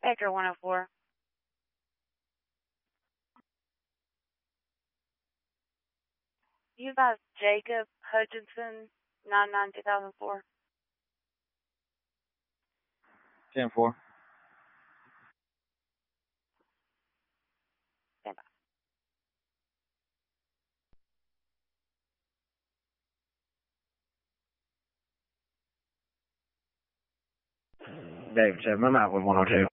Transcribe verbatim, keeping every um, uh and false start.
Baker one oh four. You guys, Jacob Hutchinson, nine nine two thousand four. ten four. Stand by. David seven, I'm out with one oh two.